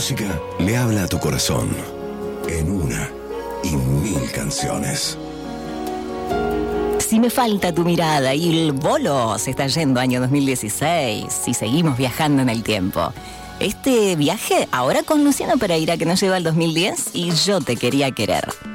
música le habla a tu corazón en una y mil canciones. Si me falta tu mirada y el bolo se está yendo año 2016 y seguimos viajando en el tiempo. Este viaje ahora con Luciano Pereira que nos lleva al 2010 y Yo te quería querer.